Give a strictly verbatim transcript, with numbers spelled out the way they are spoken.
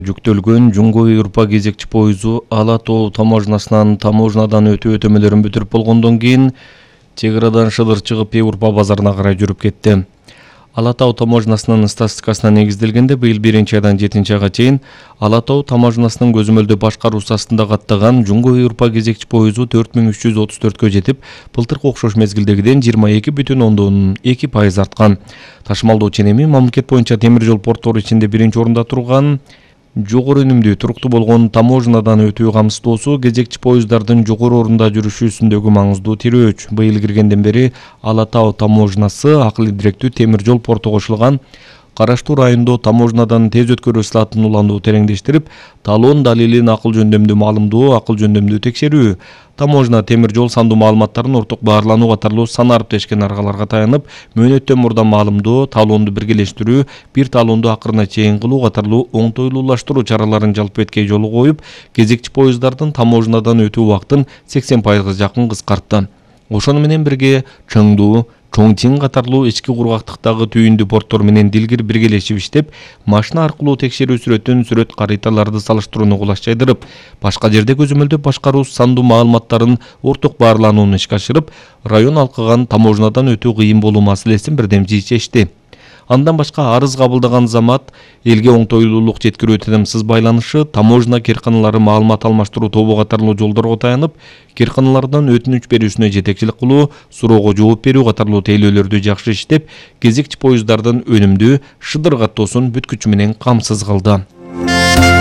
Жүктөлгөн Жуңго Юрпа кезекчи поезу Ала Тоо таможнасынан таможнадан өтүү өтөмөлөрүн бүтүрүп болгондон кийин чек арадан шыдыр чыгып Европа базарына карай жүрүп кетти. Ала Тоо таможнасынын статистикасына негизделгенде быйыл биринчи айдан жетинчи айга чейин Ала Тоо таможнасынын көзөмөлдөө башкаруусу астында каттаган Жуңго Юрпа кезекчи поезу төрт миң үч жүз отуз төрткө жетип, былтыркы окшош мезгилдегиден жыйырма эки бүтүн ондон эки пайыз арткан. Ташымалдоо ченеми мамлекет боюнча темир жол порттору ичинде биринчи орунда турган. Жогору өнүмдүү туруктуу болгон таможнадан өтүү камсыздоосу кезекчи поездардын жогору орунда жүрүшүсүндөгү маңыздуу тирөөч. Быйыл киргенден бери Ала Тоо таможнасы акыл директүү темир жол порту кошулган Караштуу райондо таможнадан тез өткөрүү слатын улануу тереңдештирип, талон далилин акыл жөндөмдүү маалымдоо, акыл жөндөмдүү текшерүү, таможна темир жол сандуу маалыматтарын орток баарлануу катарлуу сан ариптешкен аргаларга таянып, мөөнөттөн мурда маалымдоо, талонду биргелештирүү, бир талонду акырына чейин кылуу катарлуу оңтойлуулаштыруу чараларын жалпы эткей жолу коюп, кезекчи поездардын таможнадан өтүү убактын сексен пайызга жакын кыскартты. Ошону менен бирге Чоңду, Чоңчин катарлуу ички кургактыктагы түйүндүү порттор менен дилгир биргелешип иштеп, машина аркылуу текшерүү сүрөтүн, сүрөт карыйталарды салыштырууну кулаш жайдырып, башка жерде көзөмөлдөп башкаруу сандуу маалыматтарын орток баарланууну ишке ашырып, район алкыган таможнадан өтүү кыйын болуу маселесин бирдемчи чечти. Андан башка арыз кабылдаган замат элге оңтойлуулук жеткирүү тынымсыз байланышы, таможна керканалары маалымат алмаштыруу тобу катарлуу жолдорго таянып, керканалардан өтүнүч берүүсүнө жетекчилик кылуу, суроого жооп берүү катарлуу тейлөөлөрдү жакшы иштеп, кезекчи поездардын өнүмдүү шыдыр каттоосун бүткүчү менен камсыз кылды.